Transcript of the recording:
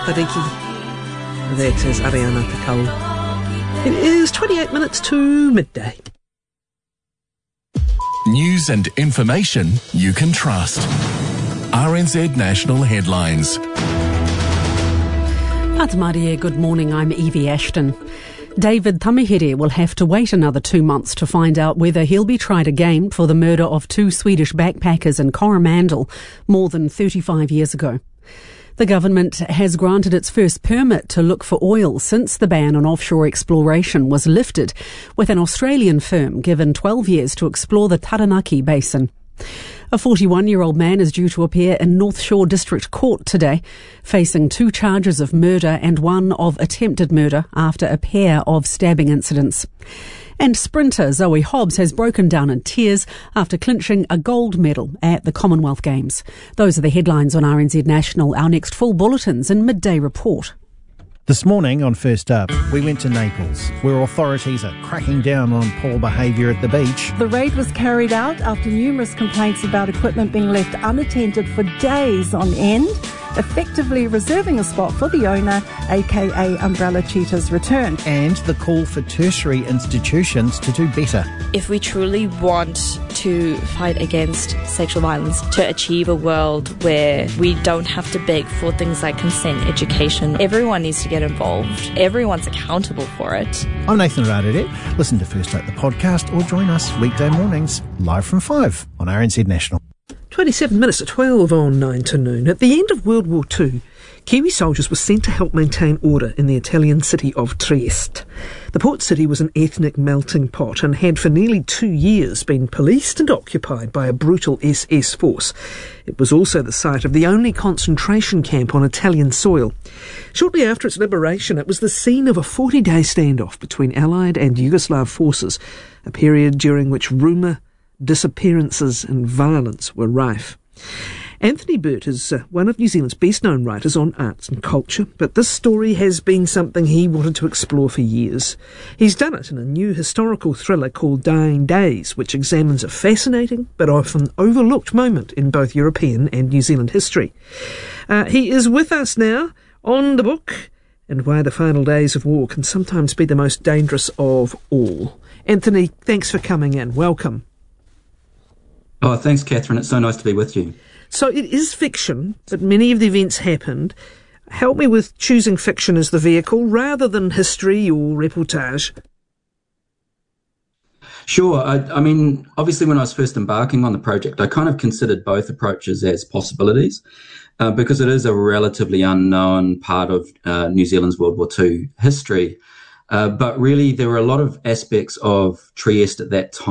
Whakariki. That is Ariana Takau. It is 28 minutes to midday. News and information you can trust. RNZ National Headlines. Atamarie, good morning. I'm Evie Ashton. David Tamihere will have to wait another 2 months to find out whether he'll be tried again for the murder of 2 Swedish backpackers in Coromandel more than 35 years ago. The government has granted its first permit to look for oil since the ban on offshore exploration was lifted, with an Australian firm given 12 years to explore the Taranaki Basin. A 41-year-old man is due to appear in North Shore District Court today, facing 2 charges of murder and 1 of attempted murder after a pair of stabbing incidents. And sprinter Zoe Hobbs has broken down in tears after clinching a gold medal at the Commonwealth Games. Those are the headlines on RNZ National. Our next full bulletin's in Midday Report. This morning on First Up, we went to Naples, where authorities are cracking down on poor behaviour at the beach. The raid was carried out after numerous complaints about equipment being left unattended for days on end, effectively reserving a spot for the owner, aka Umbrella Cheetah's return. And the call for tertiary institutions to do better. If we truly want to fight against sexual violence, to achieve a world where we don't have to beg for things like consent, education, everyone needs to get involved. Everyone's accountable for it. I'm Nathan Radadette. Listen to First Up the podcast or join us weekday mornings live from 5 on RNZ National. 27 minutes to 12 on 9 to noon. At the end of World War II, Kiwi soldiers were sent to help maintain order in the Italian city of Trieste. The port city was an ethnic melting pot and had for nearly 2 years been policed and occupied by a brutal SS force. It was also the site of the only concentration camp on Italian soil. Shortly after its liberation, it was the scene of a 40-day standoff between Allied and Yugoslav forces, a period during which rumour, disappearances and violence were rife. Anthony Burt is one of New Zealand's best-known writers on arts and culture, but this story has been something he wanted to explore for years. He's done it in a new historical thriller called Dying Days, which examines a fascinating but often overlooked moment in both European and New Zealand history. He is with us now on the book and why the final days of war can sometimes be the most dangerous of all. Anthony, thanks for coming in. Welcome. Oh, thanks, Catherine. It's so nice to be with you. So it is fiction, but many of the events happened. Help me with choosing fiction as the vehicle rather than history or reportage. Sure. I mean, obviously when I was first embarking on the project, I kind of considered both approaches as possibilities because it is a relatively unknown part of New Zealand's World War II history. But really, there were a lot of aspects of Trieste at that time